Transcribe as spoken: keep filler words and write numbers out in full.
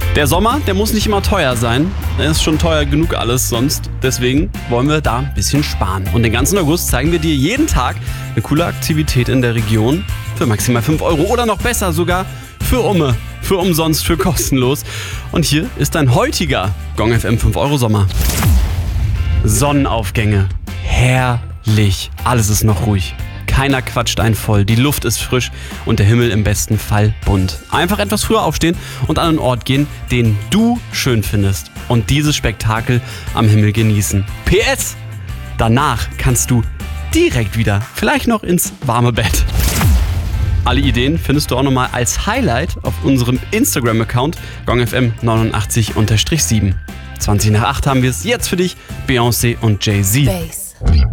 Der Sommer, der muss nicht immer teuer sein. Er ist schon teuer genug alles sonst. Deswegen wollen wir da ein bisschen sparen. Und den ganzen August zeigen wir dir jeden Tag eine coole Aktivität in der Region für maximal fünf Euro oder noch besser sogar für Umme, für umsonst, für kostenlos. Und hier ist dein heutiger Gong F M fünf Euro Sommer. Sonnenaufgänge. Herrlich. Alles ist noch ruhig. Keiner quatscht einen voll, die Luft ist frisch und der Himmel im besten Fall bunt. Einfach etwas früher aufstehen und an einen Ort gehen, den du schön findest und dieses Spektakel am Himmel genießen. P S. Danach kannst du direkt wieder, vielleicht noch ins warme Bett. Alle Ideen findest du auch nochmal als Highlight auf unserem Instagram-Account Gong F M neunundachtzig sieben. zwanzig nach acht haben wir es jetzt für dich, Beyoncé und Jay-Z. Bass.